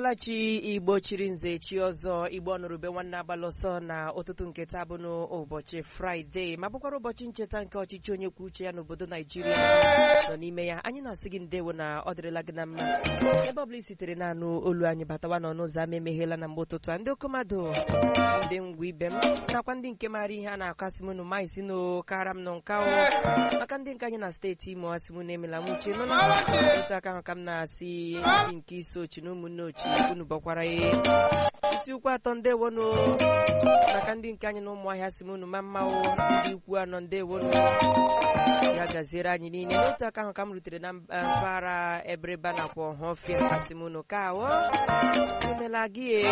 Bọlachi Igbo chiri nze chi ọzọ Igbo ọnụrụbe nwanne abalọsọ na ụtụtụ nke taa bụ n'ụbọchị Fraịde ma bụkwara ụbọchị ncheta nke ọchịchị onye kwuo uche ya n'obodo Naijiria nọ n'ime ya. Anyị na-asị gị ndewo na ọ dịrịla gị na mma ebe ọbụla sitere n'anụ olu anyị batawa n'ọnụ ụzọ ama emeghela na mgbe ụtụtụ a ndị okomadụ ndị ngwa ibe m nakwa ndị nke maara ihe a na-akasị m unu ma isi n'okara m nọ nka maka ndị nke anyị na steeti Imo asị m na-emela nwuche nọ na otu aka ahụ ka m na-asị ndị nke isi ochi na ụmụnne ochi unu bọkwara ya isi ukwu atọ ndewonu maka ndị nke anyị na ụmụahịa si m unu ma mmanwụ ndị ukwu anọ ndewonu ya gaziere anyị niile n'otu aka ahụ ka m rutere na mpaghara Ebreba nakwa Ọhafịa asị m unu ka ahụ emela gị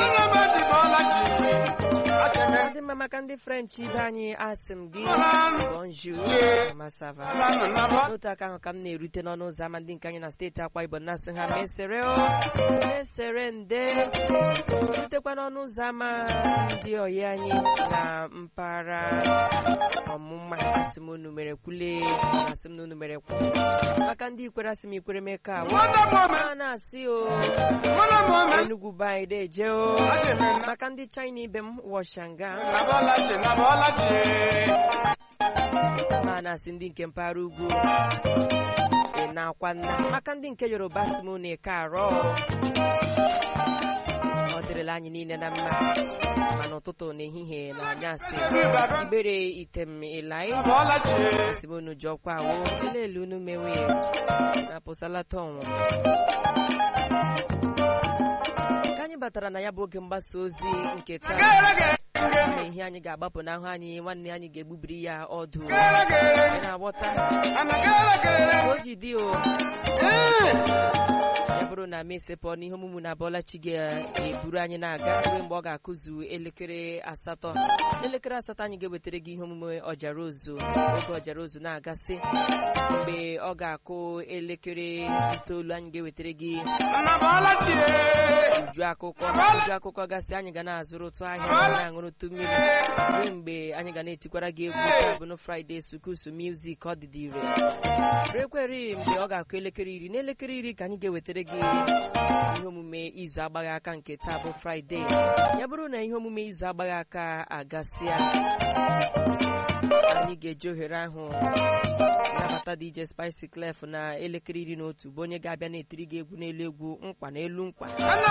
ndị mma maka ndị French ibe anyị asị m gị bonjour masava n'otu aka ahụ ka m na-erute n'ọnụ ụzọ ama ndị nke anyị na steeti Akwa Ibom na-asị ha mesere nde rutekwa n'ọnụ ụzọ ama ndị oyi anyị na mpaghara ọmụma asị m unu mere kwule asị m na unu mere kwu maka ndị ikwere asị m ikwere mee ka a na-asị Enugu anyị deje maka ndị China ibe m Washanga ma na-asị ndị nke mpaghara ugwu na-akwa nna maka ndị nke Yoruba si m na-eke arọ ọ dịrịla anyị niile na mma ma n'ụtụtụ na ehihie na anyasị Ibere Item Ilai asị m unu jọkwa awụ elele unu mewe na pụsalata ọnwụ ka anyị batara na ya bụ oge mgbasa ozi nke taa na ihe anyị ga-agbapụ n'ahụ anyị nwanne anyị ga-egbubiri ya ọdụ na-agbọta o ji dị ya bụrụ na mesepụ n'ihe omume na Bọlachi ga-eburu anyị na-aga ruo mgbe ọ ga-akụzu elekere asatọ anyị ga-ewetara gị ihe omume ọjara ozu oge ọjara ozu na-agasị mgbe ọ ga-akụ elekere 9 anyị ga-ewetara gị uju akụkọ gasị anyị ga na-azụrụ ụtụ ahịa na-aṅụrụ ụtụ mmiri ruo mgbe anyị ga na-etikwara gị egwu abụnụ Fraịde sukusu music ọdịdị ire rekweri mgbe ọ ga-akụ elekere 10 n'elekere 10 ka anyị ga-ewetara gị ihe omume izu agbaghị aka nke taa bụ Fraịde. Ya bụrụ na ihe omume izu agbaghị aka agasịa anyị ga-eji ohere ahụ nabata DJ Spicy Clef na elekere 11 bụ onye ga-abịa na-etiri gị egwu n'elu egwu nkwa n'elu nkwa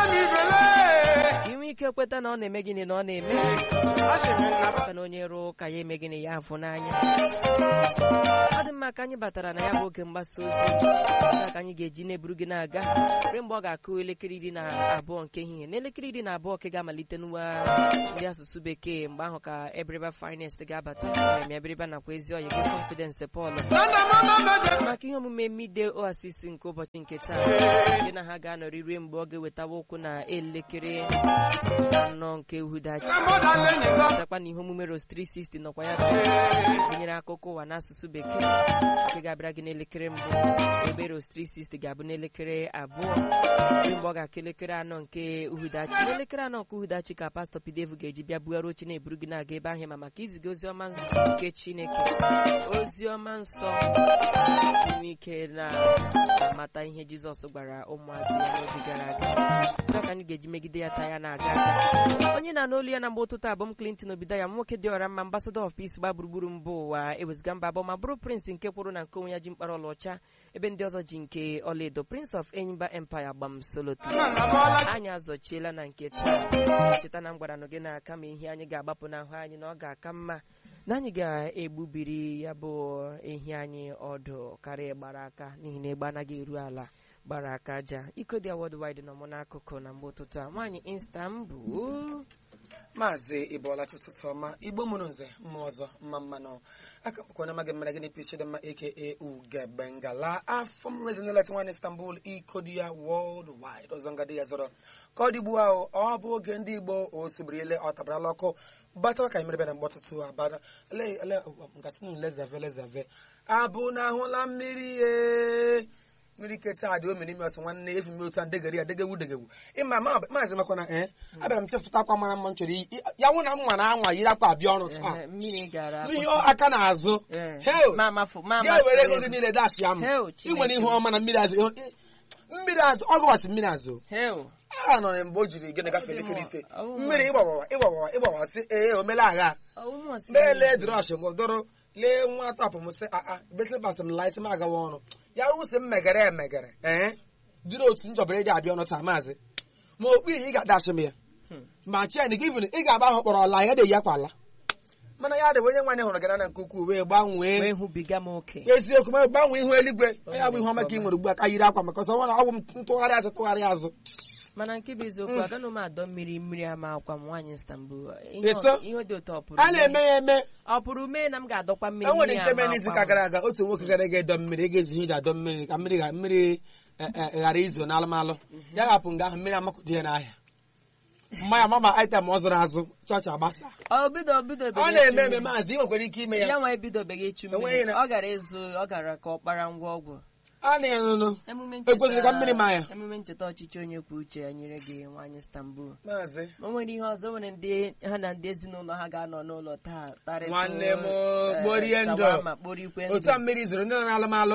inwe ike kweta na ọ na-eme gịnị na ọ na-eme maka na onye rụọ ka ya eme gịnị ya afụ n'anya. Ọ dị mma ka anyị batara na ya bụ oge mgbasa ozi ka anyị ga-eji na-eburu gị na-aga ruo mgbe ọ ga-akụ elekere 12 nke ehihie n'elekere 12 ka ga-amalite n'ụwa ndị asụsụ bekee. Mgbe ahụ ka Ebreba Finest ga-abata na Ebreba nakwa ezi ọyị gị Confidence Paul maka ihe omume Midday Oasis nke ụbọchị nke taa gị na ha ga-anọrị ruo mgbe ọ ga-ewetawa okwu na elekere 4 nke uhudachi takwa na ihe omume Rose 360 nọkwa ya tinyere akụkọ ụwa n'asụsụ bekee nke ga-abịara gị n'elekere 1 ebe Rose 360 ga-abụ n'elekere 2 ruo mgbe ọ ga-aka elekere 4 nke uhudachi n'elekere 4 nke uhudachi ka Pastọ Pidevu ga-eji bịa bugharị oche na-eburu gị na-aga ebe ahụ ma maka iziga oziọma nke Chineke oziọma nsọ inwe ike na-amata ihe Jizọs gwara ụmụazụ ya n'oge gara aga ka anyị ga-eji megide ya taa ya na-aga onye na n'olu ya na mgbe ụtụtụ abụm Clinton Obidaya nwoke dị ọra mma ambassador of peace gba gburugburu mba ụwa eweziga mba abụọ ma bụrụ prince nke kwụrụ na nke onwe ya ji mkpara ọlaọcha ebe ndị ọzọ ji nke ọlaedo Prince of Enyimba Empire gbam soloti anyị azọchiela na nke taa cheta na m gwara gị na aka ma ihe anyị ga-agbapụ n'ahụ anyị na ọ ga-aka mma na anyị ga-egbubiri ya bụ ehi anyị ọdụ karịa gbara aka n'ihi na egbe anaghị eru ala gbara aka aja. Ikodi worldwide nọ m n'akụkụ na mgbe ụtụtụ a nwaanyị Istanbul Maazị Ịbọlachi ụtụtụ ọma Igbo mụrụ nze mmụọ ọzọ mma mmanụ aka mkpọkwana maghị mmara gịnị Chidimma aka Ugebengala afọ m rezinelet nwaanyị Istanbul Ikodi worldwide ọzọ ngadị ya zọrọ ka ọ dịgbu ahụ ọ bụ oge ndị Igbo osubirila ọ tabarala ọkụ bata ka imerebe na mgbọtụtụ abada lezave abụ na ahụla mmiri mmiri keta adị omere ime ọsọ nwanne efu m otu adegari adegewu ịma maazị makwana abịara m chefụta akwa mara mma m chọrọ ya nwụ na mma na anwa yiri akwa abịa ọrụ taa ihe aka na-azụ ga-ewere ego gị niile dash ya m inwere ihe ọma na mmiri azụ mmiri azụ ọ gụwasị mmiri azụ Hell. a nọ mgbe o jiri gịnị gafee elekere ise mmiri ịgbawawa sị ee o mela agha meele drọsh dụrụ lee nwa tọpụ m sị besịbasị m laịsị m agawa ọrụ ya wụsị m megere emegere jiri otu njọbara ịdị abịa ọnụ taa maazị ma okpu ihe ị ga-adashị m ya ma chen gị bụ ị ga-agba ahụ kpọrọ ọla ya dị ya kwala mana ya dị onye nwanyị hụrụ gị na nke ukwuu wee gbanwee eziokwu ma gbanwee ihu eluigwe ya bụ ihe ọma ka ị nwere ugbu a ka yiri akwa maka ọsọ nwere ọgwụ m tụgharị azụ mana nke bụ eziokwu agaghị m adọ mmiri ama akwa m nwaanyị Istanbul ihe dị otu a na-eme ya eme ọ pụrụ mee na m ga-adọkwa mmiri enwere nke mere n'izu ka gara aga otu nwoke gara aga ịdọ mmiri ga-ezi ihe iji adọ mmiri ka mmiri ghara izo n'alụmalụ ya hapụ nga ahụ mmiri amakụdi ya n'ahịa mmanya mama item ọ zụrụ azụ chọọchị agbasa ọ na-eme eme maazị ị nwekwara ike ime ya nwa ebidobeghị ịchụ mmiri ọ gara ka ọ kpara ngwa ọgwụ a na-enụnụ ekwesịrị ka mmiri ma ya emume ncheta ọchịchị onye kwuo uche ya nyere gị nwaanyị Istanbul o nwere ihe ọzọ nwere ndị ha na ndị ezinụlọ ha ga-anọ n'ụlọ taa tarịtụ nwanne m kporie ndụ otu a mmiri zoro ndị nọ n'alụmalụ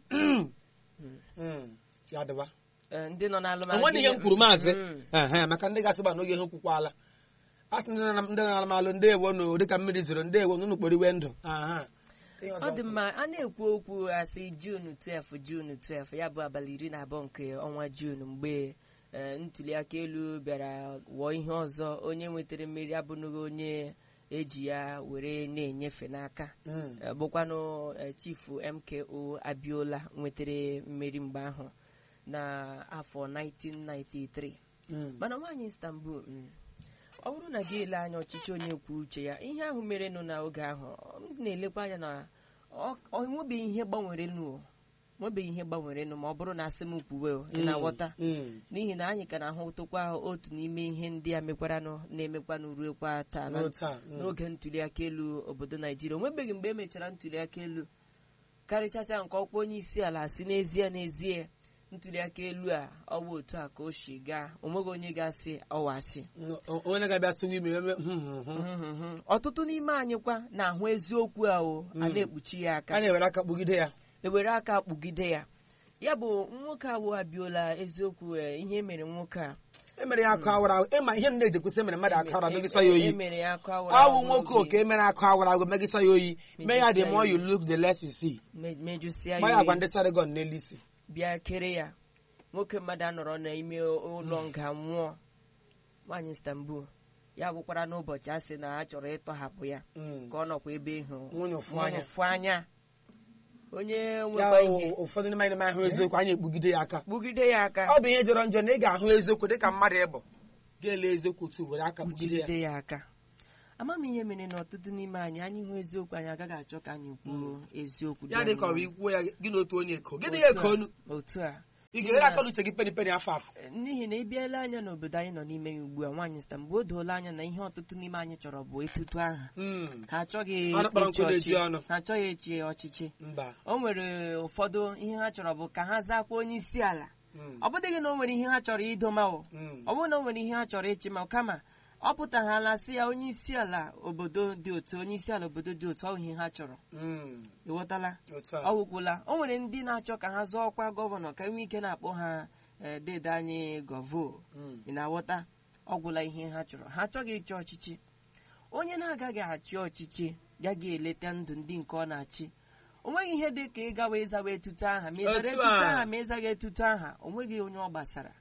ya dịba ndị nọ n'alụmalụ onwe ihe m kwuru maazị maka ndị gasị gba n'oge ihe kwukwala a sị ndị nọ n'alụmalụ ndị ewo nụ dịka mmiri zoro ndị ewo n'ụnụ kporiwe ndụ ọ dị mma a na-ekwu okwu asị June 12 ya bụ abalị 12 nke ọnwa June mgbe ntuliaka elu bịara wụọ ihe ọzọ onye nwetara mmeri abụghị onye eji ya were na-enyefe n'aka bụkwanụ chifu MKO Abiola nwetara mmeri mgbe ahụ n'afọ 1993 mana nwaanyị Istanbul ọ bụrụ na gị ele anya ọchịchị onye kwuo uche ya ihe ahụ mere nụ n'oge ahụ m na-elekwa anya na nwebeghị ihe gbanwerenụ ma ọ bụrụ na asị m kwuwe na-aghọta n'ihi na anyị ka na-ahụtụkwa otu n'ime ihe ndị a mekwaranụ na-emekwanụ ruekwa taa n'oge ntuliaka elu obodo Naijiria onwebeghị mgbe emechara ntuliaka elu karịchasịa nke ọkwa onye isi ala si n'ezie ntuliaka elu a ọ bụ otu a ka o si gaa onweghị onye ga-asị ọwashi onye ga-abịa sụwa ime ọtụtụ n'ime anyị kwa na-ahụ eziokwu ahụ a na-ekpuchi ya aka a na-ewere aka kpugide ya ya bụ nwoke ahụ Abiola eziokwu ihe mere nwoke a emere ya akụ awara ịma ihe m na-ejekwusị emere mmadụ akụ awara megisa ya oyi awụ nwoke oke emere akụ awara agụ megisa ya oyi mee ya the more you look the less you see gbaya agwa ndị Sargon n'elu isi bịa kere ya nwoke mmadụ anọrọ n'ime ụlọ nga nwụọ nwaanyị Istanbul ya bụkwara n'ụbọchị a sị na a chọrọ ịtọhapụ ya ka ọ nọkwa ebe ịhụ nwanyefụ anya onye nwekwa ihe ụfọdụ n'ime anyị ahụ eziokwu anyị ekpugide ya aka ọ bụ ihe jọrọ njọ na ị ga-ahụ eziokwu dịka mmadụ ịbụ ga-ele eziokwu otu were aka kpugide ya aka ama m ihe mere na ọtụtụ n'ime anyị hụ eziokwu anyị agaghị achọ ka anyị kwuo eziokwu ya dị ka ọ bụ ikwuo ya gị na otu onye eko gịnị eko onu otu a ị ga-ere aka n'uche gị peri afọ n'ihi na ị bịala anya n'obodo anyị nọ n'ime ya ugbu a nwaanyị Istanbul o doola anya na ihe ọtụtụ n'ime anyị chọrọ bụ etutu aha ha achọghị echi ọchịchị o nwere ụfọdụ ihe ha chọrọ bụ ka ha zakwa onye isi ala ọ bụdịghị na o nwere ihe ha chọrọ idomawo ọ bụrụ na o nwere ihe ha chọrọ ịchị ma kama ọ pụtaghala sị ya onye isi ala obodo dị otu ọ ihe ha chọrọ ịghọtala ọ wụkwụla o nwere ndị na-achọ ka ha zọọ ọkwa gọvanọ ka enwe ike na-akpọ ha dede anyị gọvo ị na-aghọta ọ gwụla ihe ha chọrọ ha achọghị ịchị ọchịchị onye na-agaghị achị ọchịchị gaghị eleta ndụ ndị nke ọ na-achị o nweghị ihe dị ka ịgawa ịzawa etuto aha ma ịzara etuto aha ma ịzaghị etuto aha o nweghị onye ọ gbasara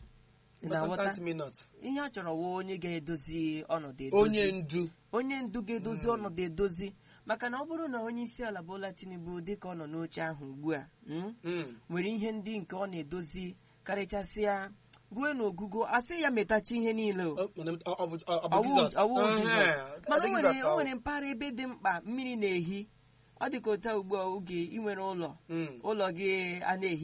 ihe a chọrọ wụ onye ga-edozi ọnọdụ edozi onye ndu ga-edozi ọnọdụ edozi maka na ọ bụrụ na onye isi ala Bola Tinubu dịka ọ nọ n'oche ahụ ugbu a nwere ihe ndị nke ọ na-edozi karịchasịa ruo n'ogugo asị ya metachi ihe niile ọwụ Jizọs mana o nwere mpaghara ebe dị mkpa mmiri na-ehi ọ dị ka otu ugbu a oge ị nwere ụlọ gị a na-ehi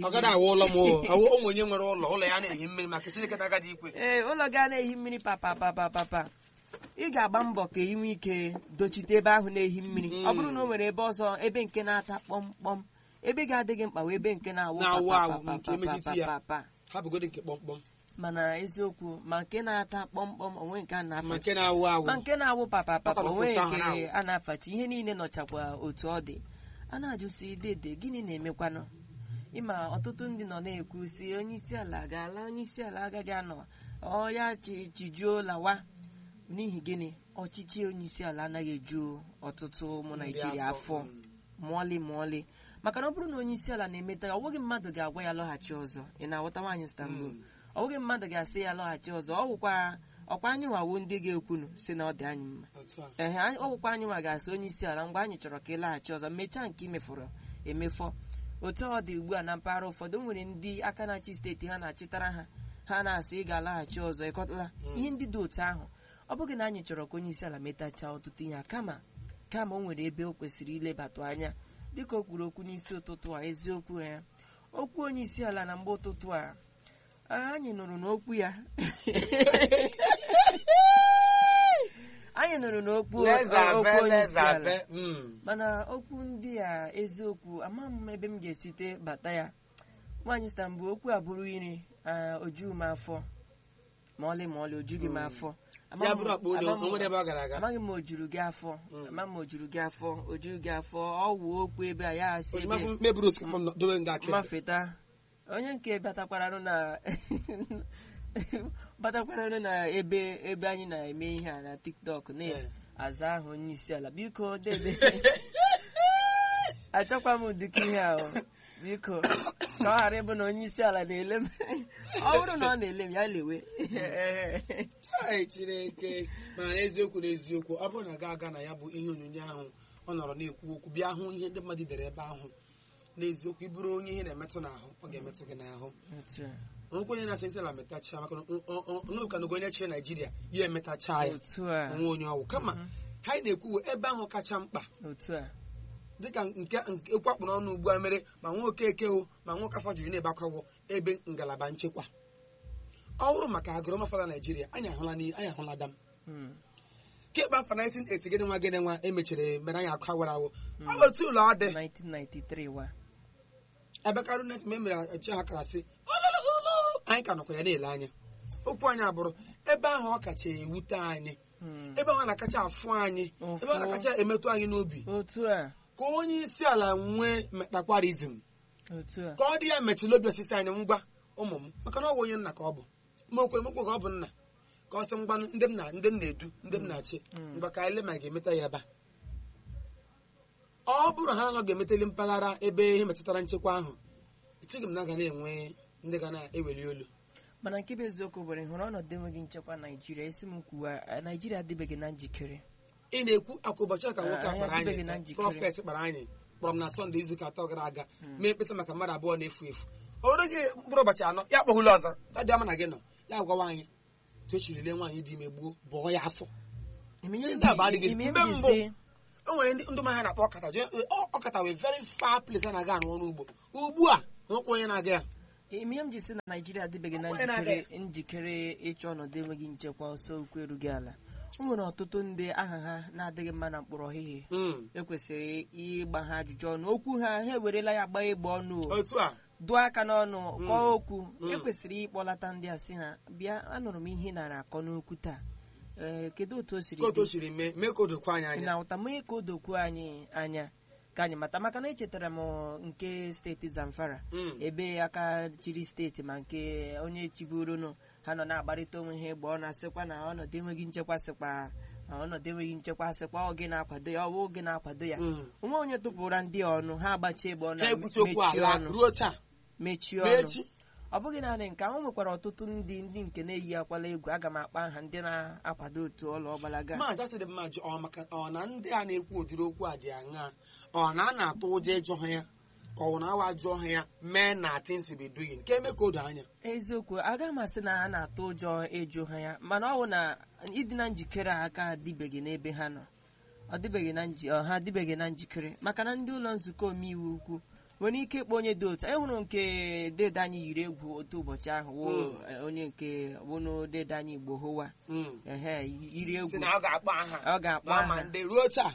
ụlọ gị a na-ehi mmiri papa ị ga-agba mbọ ka ị nwee ike dochite ebe ahụ na-ehi mmiri ọ bụrụ na o nwere ebe ọzọ ebe nke na-ata kpọmkpọm ebe ga-adịghị mkpa wee ebe nke na-awụ papa mana eziokwu ma nke na-ata kpọmkpọm onwe nke a na-afachi ma nke na-awụ papa onwe nke a na-afachi ihe niile nọchakwa otu ọ dị a na-ajụsi dede gịnị na-emekwanụ ịma ọtụtụ ndị nọ na-ekwu si onye isi ala ga-ala, onye isi ala agaghị anọ, ọ ya chijuo lawa. N'ihi gịnị? Ọchịchị onye isi ala anaghị eju ọtụtụ ụmụ Naijiria afọ mụọlị maka na ọ bụrụ na onye isi ala na-emeta ya, ọ bụghị mmadụ ga-agwa ya lọghachi ọzọ. Ị na-aghọta nwaanyị Istanbul? Ọ bụghị mmadụ ga-asị ya lọghachi ọzọ. Ọkwa anyị nwawo ndị ga-ekwunu si na ọ dị anyị mma. Ọ bụkwa anyị nwa ga-asị onye isi ala mgbe anyị chọrọ ka ị laghachi ọzọ, mechaa nke imefọrọ emefọ. Otu ọ dị ugbu a na mpaghara ụfọdụ, nwere ndị aka na-achị steeti ha na-achịtara ha na-asị ị ga-alaghachi ọzọ. Ịkọtala ihe ndị dị otu ahụ. Ọ bụghị na anyị chọrọ ka onye isi ala metachaa ọtụtụ ihe, kama o nwere ebe o kwesịrị ilebatụ anya, dịka o kwuru okwu n'isi ụtụtụ a. Eziokwu ya, okwu onye isi ala na mgbe ụtụtụ a anyị nụrụ n'okwu ya anyị nụrụ n'okwu onye isi ala, mana okwu ndị a eziokwu amaghị m ebe m ga-esite bata ya. Nwaanyị Istanbul, okwu a bụrụ iri oju m afọ ma ọlị ojughị m afọ. Amaghị m ojuru gị afọ, ojuru gị afọ. Ọ wụ okwu ebe a ya asị mafeta onye nke batakwaranụ na ebe anyị na-eme ihe a na TikTok na-aza ahụ onye isi ala. Biko dede achọkwa m ụdịka ihe ahụ, biko ka ọ ghara ịbụ na onye isi ala na-ele m. Ọ bụrụ na ọ na-ele m, ya lewe. Chineke, mana eziokwu na eziokwu, ọ bụrụ na ga-aga na ya bụ ihe onyonyo ahụ ọ nọrọ na-ekwu okwu, bịa hụ ihe ndị mmadụ dere ebe ahụ, n'eziokwu ịbụrụ onye ihe na-emetụ n'ahụ, ọ ga-emetụ gị n'ahụ. Onwekwe onye na-asị isi ala metachaa, maka n'ụka na onye chịrị Naijiria ya emetachaa ya onwe onye ọwụ, kama ha na-ekwu ebe ahụ kacha mkpa dịka nke kwakpụrụ ọnụ ugbu a mere ma nwoke ekewo ma nwoke afọ jiri na-ebe akwawo ebe ngalaba nchekwa. Ọ bụrụ maka agụrụma fada Naijiria, anyị ahụla dam kemgbe afọ 1980 gịnị nwa emechara mere anyị akụ awara awụ. Ọ bụ otu ụlọ ọ dị 1993 ebekarụ net ma emere chi ha kara sị anyị ka nọkwa ya na-ele anya. Okwu anyị abụrụ ebe ahụ ọ kacha ewute anyị, ebe ahụ na-akacha afụ anyị, ebe ọ na-akacha emetụ anyị n'obi, ka onye isi ala nwee metakwarizm, ka ọ dị ya metụla obi osisi anyị ngwa ụmụ m, maka na ọ bụ onye nna ka ọ bụ, ma okwere mkpụ ka ọ bụ nna, ka ọ sị ngwa ndị m na-edu ndị m na-achị mgbe ka ele ma ga-emeta ya ebe. Ọ bụrụ ha na ọ ga-emeteli mpaghara ebe ihe metụtara nchekwa ahụ, echeghị m na ga na-enwe ndị ga na-eweli olu. Mana nke bụ eziokwu bụrụ hụrụ ọnọdụ enweghị nchekwa Naijiria. Esi m kwuwa Naijiria adịbeghị na njikere. Ị na-ekwu akwa ụbọchị ka nwoke akpara anyị, prọfet kpara anyị, kpọrọ m na Sọnde izuụka atọ gara aga, mee mkpesa maka mmadụ abụọ na-efu efu. O rughị mkpụrụ ụbọchị anọ ya kpọghụla ọzọ, tadị ama na gị nọ ya gwawa anyị tochirile nwaanyị dị ime gbuo bụọ ya afọ. Mgbe mbụ o nwere ndị ma ha na-akpọ ọkata wee very far place a na-aga arụ ọrụ ugbo. Ugbu a nwekwa onye na-aga ya. Ihe m ji si na Naijiria adịbeghị na njikere ịchọ ọnọdụ enweghị nchekwa ọsọ okwu erughị ala. O nwere ọtụtụ ndị aha ha na-adịghị mma na mkpọrọ ọhịhị ekwesịrị ịgba ha ajụjụ ọnụ. Okwu ha ewerela ya gbaa egbe ọnụ, dụọ aka n'ọnụ, kọọ okwu. Ekwesịrị ịkpọlata ndị a sị ha bịa, anụrụ m ihe nara akọ n'okwu taa, kedu otu o siri mee ka o dokwu anyị anya, na-ahụta mee ka o dokwu anyị anya ka anyị mata. Maka na echetara m nke steeti Zamfara, ebe aka chiri steeti ma nke onye chiburunu ha nọ na-agbarịta onwe ha egbe, ọ na-asịkwa na ọnọdụ enweghị nchekwa sịkwa oge na-akwado ya, ọwa oge na-akwado ya. Onwe onye tụpụra ndị ọnụ, ha agbachi egbe ọnụ mechie ọnụ. Ọ bụghị naanị nke ahụ, nwekwara ọtụtụ ndị nke na-eyi akwala egwu. Aga m akpa aha ndị na-akwado otu ọlụ ọgbalaga. Maazị asịrị mmadụ ọ na ndị a na-ekwu ụdịrị okwu a dị aṅaa, ọ na a na-atụ ụjọ ịjụ ha ya ka ọ na awa jụọ ha ya mee na things be doing ka eme ka o doo anya. Eziokwu, agaghị m asị na a na-atụ ụjọ ịjụ ha ya, mana ọ bụ na ịdị na njikere aka adịbeghị n'ebe ha nọ. Ha adịbeghị na njikere, maka na ndị ụlọ nzukọ omeiwu ukwu nwere ike ịkpọ onye dị otu. Anyị hụrụ nke dede anyị yiri egwu otu ụbọchị ahụ, onye nke wụnụ dede anyị Igbo hụwa yiri egwu, ọ ga-akpọ aha ndị ruo taa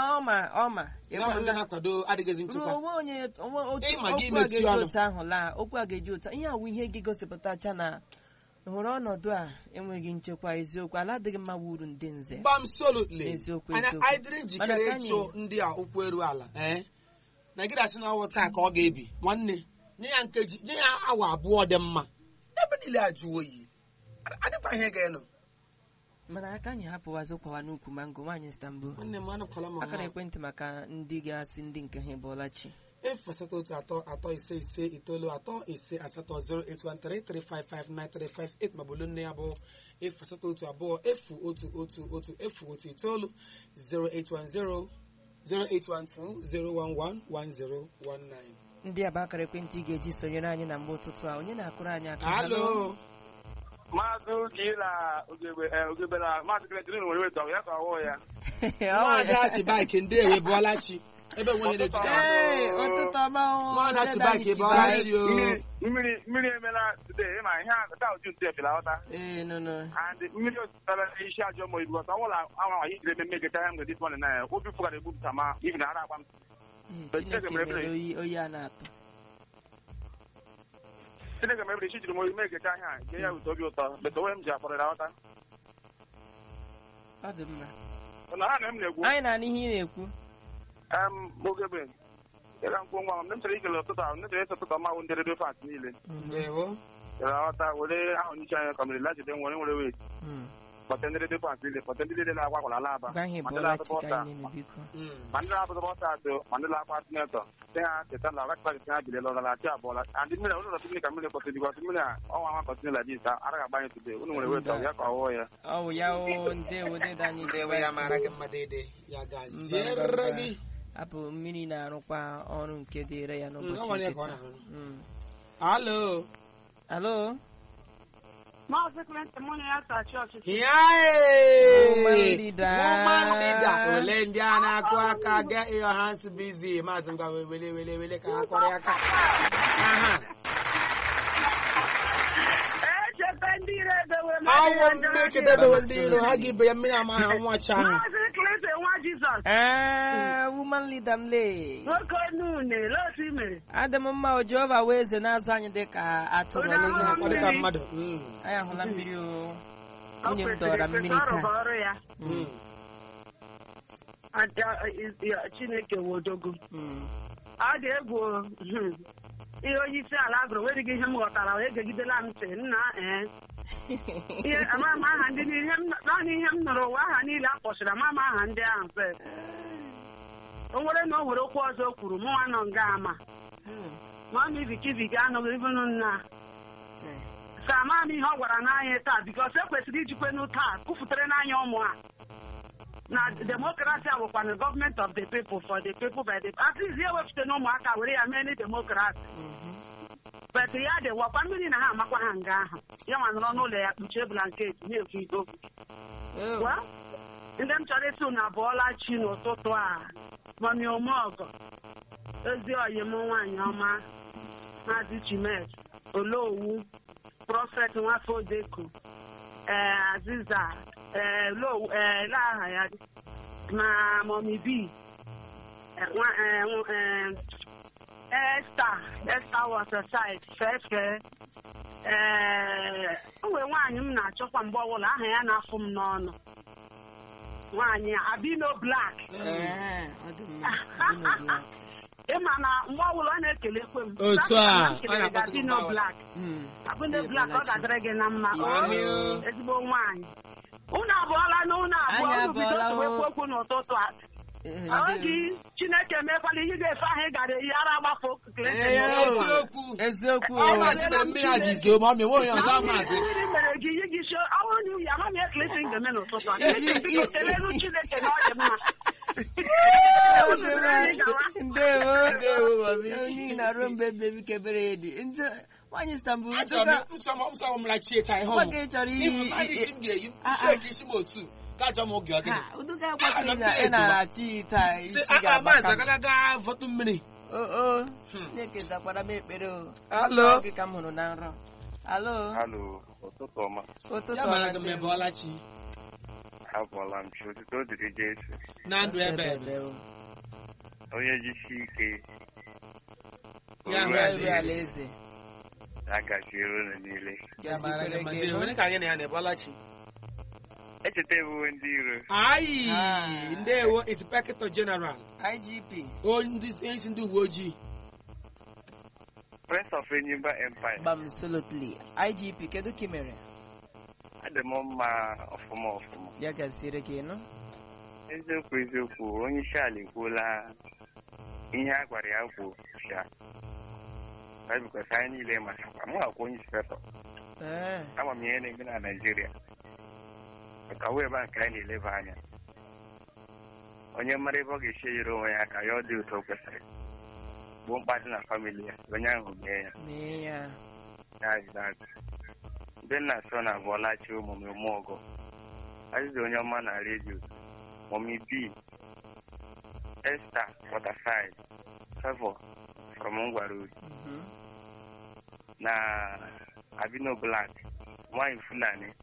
okwu a ga-eji ụta. Ihe awụ ihe ga-egosipụtacha na hụrụ ọnọdụ a enweghị nchekwa. Eziokwu, ala adịghị mma wuru ndị nze. Eziokwu anyị dịrị njikere ịchụ ndị a ụkwụ eru ala. Naijiria sị na ọwụ taa ka ọ ga-ebi nwanne nye ya nkeji nye ya awa abụọ dị mma ebe niile ajụ oyi adịkwa ihe ga-enọ mana aka anyị hapụwazi ụkwawa n'ukwu mango nwaanyị Istanbul nwanne m anụkwala m akara ekwentị maka ndị ga-asị ndị nke ha bụọla chi 08033559358 ma bụlụ nne ya bụ 080120111 08100111019 ndị a bụ akara ekwentị ị ga-eji sonyere anyị na mgbe ụtụtụ a onye na-akụrụ anyị aka alo Maazị Ugila Ugebela Maazị Clinton nwere wetọ ya ka ọwụ ya. Maazị Achịbike ndị ewe bụọla chi ebe nwenye na-eji ụtụtụ ọma Maazị Achịbike bụọla chi o mmiri emela today ma ihe a taa oju nte efela ọta. And mmiri ositara n'isi ajọ mo ibu ọta ọwụla anwa anyị jiri eme megeta ya mgbe this morning na obi fụgara egbupụta ma ibi na ara agba m. Chineke mere oyi a na-atụ Chineke mebiri isi jiri m oyi megeta ihe a nye ya ụtọ obi ụtọ beta onwe m ji akpọrọ ya ọta. ọ dị mma Na ha na m na-ekwu anyị na-anụ ihe ị na-ekwu Ogebe ịra nkwụ nwa m chọrọ ikele ụtụtụ ahụ chọrọ ịsa ụtụtụ ọmahụ ndị redio fat niile ọta were ahụ n'iche anya ka mere lajide nwere wet kpọte ndị redio fat niile kpọte ndị niile na-agwa ala aba ma ndị na-abụta bọta atụ ma ndị na-akwa atịnetọ sị ha cheta na ọgachịkpa ha bilela ọgala chi abụọla andị mmiri ụlọ mmiri ka mmiri kwesịrị dịkwa mmiri a ọnwa ama kọtịnị la dis ara ga-agbanye tude unu nwere wet ya ka ọwụọ ya ọwụ ya ndewo dede anyị ndewo ya mara gị mmadụ ede ya gaziere gị apụ mmiri na-arụkwa ọrụ nke dịịrị ya n'ụbọchị nkịta alo Maazị Clinton mụ na ya ta chọọchị. Woman leader. Ole ndị a na-akụ aka get your hands busy. Maazị ngwa wele ka ha kọrọ aka. Awọ mmekete bewe ndị iro ha gị ya mmiri ama ha nwacha ahụ. Maazị Clinton nwa Jizọs. Woman leader m lee. Nwoke nune lotu mere. Adị m mma o Jehova wee eze na-azụ anyị dị ka atụrụ Ọ dị ka mmadụ. anyị ahụla mmiri o onye m dọrọ mmiri taa Chineke wodogo ọ dị egwu ihe onye isi ala gụrụ nwere gị ihe m ghọtara wee gegidela m ntị nna ama aha ndị naanị ihe m nụrụ ụwa aha niile a kpọchiri ama aha ndị ahụ mfe o nwere na o nwere okwu ọzọ o kwuru mụnwa nọ nga ama ma m ibikibiga anụghị ibunu nna ka ama m ihe ọ gwara n'anya taa bikos ekwesịrị ijikwenu taa kwufutere n'anya ụmụ ha na demokrasi a bụkwa na gọọmenti of the people for the people by the atizi ewepụta na ụmụaka were ya mee na demokrasi bet ya dị wakwa mmiri na ha amakwa ha nga ahụ ya nwa nọrọ n'ụlọ ya kpuchie blanket na-ekwu iko ndị m chọrọ ịsị unu abụọla chi n'ụtụtụ a mami omeọgọ ezi oyi m nwaanyị ọma maazị Chimet Olowu prọfet nwafọ Odeko Aziza aha ya ma mọmi B Esther Waterside Fefe onwe nwaanyị m na-achọkwa mgbe ọbụla aha ya na-afụ m n'ọnụ nwaanyị Abino Black ịma na mgbe ọbụla ọ na-ekelekwe m otu a Abino Black ọ ga-adịrị gị na mma ezigbo nwaanyị unu abụọla na unu abụọ unu bido sowekwu okwu n'ụtụtụ a oge Chineke mekwala ihe ga-efe ahụ ị gara eyi ara agbafọ eziokwu mmiri mere gị ihe gị ọnwụ na uyi amaghị eklesi ga-eme n'ụtụtụ a kelelu Chineke na ọ dị mma ndewo n'ihi na ruo mgbe bebi kebere ya dị nwaanyị Istanbul chọrọ uduga akwasịrị na ị nara tii taa isi ga-agbaka Chineke zakwara m ekpere o gị ka m hụrụ na nrọ ụtụtụ ọma ụtụtụ ọma abụọla m chi otuto dịrị Jesu na ndụ ebe onye jisi ike ya alaeze a gaziere unu niile echeta ebuwe ndị iro ndewo Inspector General IGP onye isi ndị uwe ojii Prince of Enyimba Empire. Absolutely. IGP, kedu kimere? Adị m mma ọfụma. Ya gasịrị gị nọ? Eziokwu, onye isi ala ekwuola ihe a gwara ya kwuo ya. Because anyị niile masakwa mụ akwụ onye inspector. Ama m ihe na-eme na Naịjirịa. Maka wee ebe a nke anyị na-eleba anya. Onye mara ebe ọ ga-esi enyere onwe ya ka ya ọ dị ụtọ o kwesịrị. Bụ mkpa dị na famili ya, onye ahụ mee ya. Ndị nna so na Bọlachi ụmụmụ ọgọ. Azịza onye ọma na redio. Mommy B, Esther Waterside, Favor from Ngwa Road. Na Abino Black, nwanyị Fulani.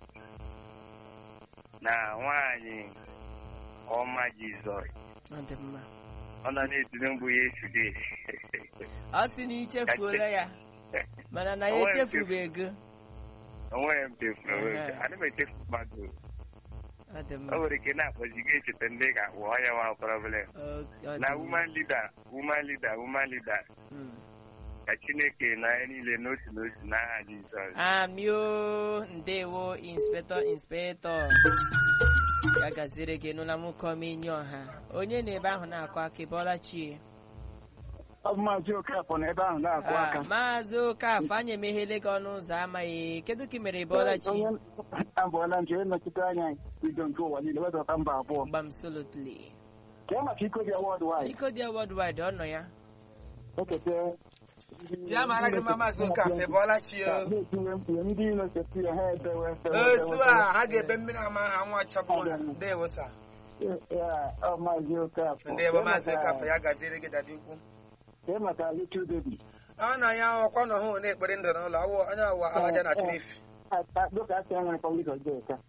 Na nwanyị Ọma Jizọs. Ọ nọ na-etinye mbụ ya eside. Ọ sị na ichefuola ya. Mana na ya echefughị ego. Onwe m tefuru ego. Ana m echefu mmadụ. O nwere ike na-akpọzi gị echeta ndị ga-akpọ ya nwa problem. Na woman leader. Ka Chineke na ya niile n'otu n'aha Jizọs. Amio, ndewo, inspector. Ya gaziri gị n'ụlọ m kọminye ọha. Onye na-ebe ahụ na-akụ aka Bọlachi. Maazị Okafọ na ebe ahụ na-akụ aka. Maazị Okafọ, anyị emeghele gị ọnụ ụzọ amaghị. Kedu ka ị mere Bọlachi? Onye abụọla nche nnọchite anya bido nke ụwa niile wezụta mba abụọ. Absolutely. Kee maka Ikodia Worldwide. Ikodia Worldwide ọ nọ ya? Ekete. Ya mara gị Maazị Okafọ Bọlachi o. Ndị ilo cheti ya ha edewe. Otu a ha ga-ebe mmiri ama ha nwa chapụ ha. Ndewo sa. Maazị Okafọ. Ndewo Maazị Okafọ ya gaziri gị dada ukwu. Kee maka Little Baby. Ọ na ya ọkwa nọ hụ na-ekpere ndụ n'ụlọ onye ọwa alaja na Chinefi. Dịka asị ya nwere Public of Deka.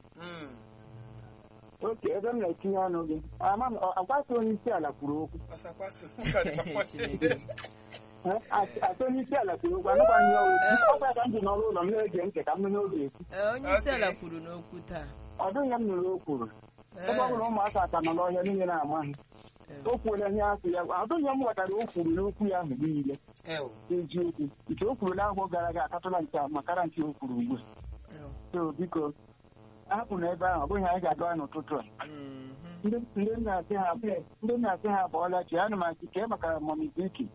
Oke, ebe m na-etinye ọnụ gị. Akwasị onye isi ala kwuru okwu. Asị onye isi ala kwuru okwu, anụkwaghị ya okwu. Ọ ka m ji n'ọrụ ụlọ m na-ege ntị ka m nụ n'oge ekwu. Onye isi ala kwuru n'okwu taa. Ọ dịghị m nụrụ o kwuru. Ebe ọ bụla ụmụaka aka nọ n'ọhịa niile na-amaghị. O kwuola ihe asị ya. Ọ dịghị m ghọtara o kwuru n'okwu ya ahụ niile. Eziokwu. Nke o kwuru n'ahụ gara aga akatụla nke makara nke o kwuru ugbu a. So biko hapụ n'ebe ahụ, ọ bụghị anyị ga-aga n'ụtụtụ a. Ndị na-asị ha Bọlachi, ana m asị kee maka Mommy Vicky.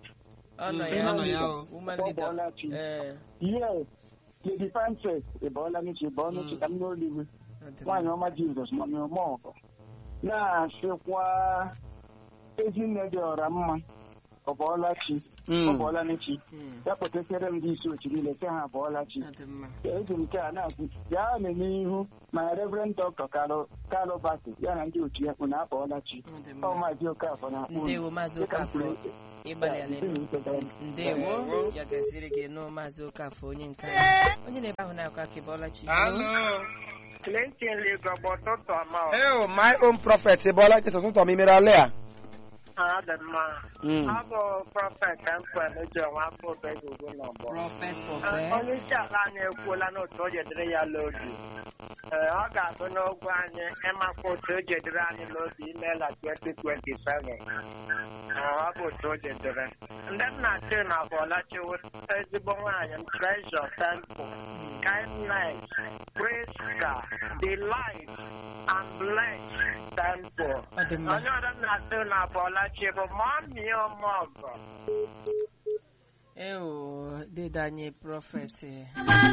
Bọlachi. Yes, Lady Frances Bọlachi ka m n'oliwe. Nwaanyị ọma Jizọs Mommy Ọmọgọ. Na-asịkwa Ezinne dị ọra mma Bọlachi. Bọlachi. Ya kpọtasịrị m ndị isi ochi niile sị ha Bọlachi. Eji nke a na-asị ya n'ihu ma Reverend Dr. Carlo Basi ya na ndị otu ya kpụ na Bọlachi. Ọ Maazị Okafọ na-akpụ. Ndewo Maazị Okafọ. Ndewo ya gaziri gị nụ Maazị Okafọ onye nke onye na-ebe ahụ na-akụ aka Bọlachi. My own prophet Bọlachi sọsụtọ m imere ala ya. Abụ prọfet Mkpeneji Nwafọ Obegugwu n'ọgbọ. Onye isi ala anyị ekwuola n'otu o jedere ya n'obi. Ọ ga-abụ n'ogwe anyị ịmakwa otu o jedere anyị n'obi imeela 2027. Ọ bụ otu o jedere. Ndị m na-achị na Bọlachi ezigbo nwaanyị m Treasure Temple, Kindness, Priska, Delight, and Blessed Temple. Onye ọrụ m na-achị na Bọlachi bụ Mommy Ọmọgọ. Dịda anyị prọfet